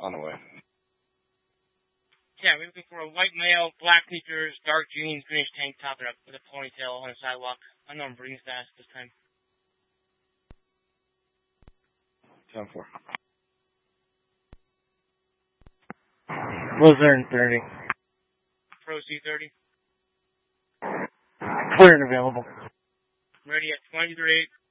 on the way. Yeah, we're looking for a white male, black sneakers, dark jeans, greenish tank top, and with a ponytail on the sidewalk. I know I'm breathing fast this time. 10-4. Was there in 30? Pro C30. Clear and available. Ready at 23.